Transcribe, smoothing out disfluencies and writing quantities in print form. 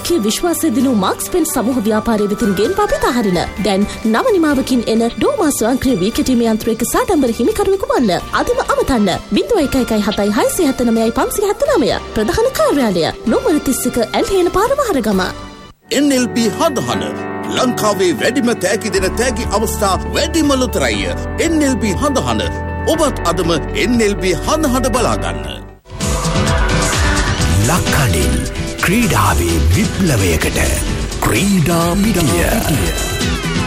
ලෝකයේ විශ්වාසය දිනු මාක්ස් පෙන් සමූහ ව්‍යාපාරයේ වෙතින් ගෙන්වා පිට හරින දැන් නව නිමාවකින් එන ඩෝමා ස්වයංක්‍රීය වී කැටීම යන්ත්‍රයක සාඩම්බර හිමිකරුවෙකු වන්න. අදම අමතන්න 01177579 ප්‍රධාන කාර්යාලය නෝමර 31 ඇල්හේන පාර වහරගම. NLB හඳහන ලංකාවේ වැඩිම තෑගි දෙන තෑගි අවස්ථා වැඩිම ලොතරැය. NLB හඳහන ඔබත් අදම NLB හඳහන බලාගන්න. ලක්කඩින් ක්‍රීඩාවේ විප්ලවයකට ක්‍රීඩා මිඩිය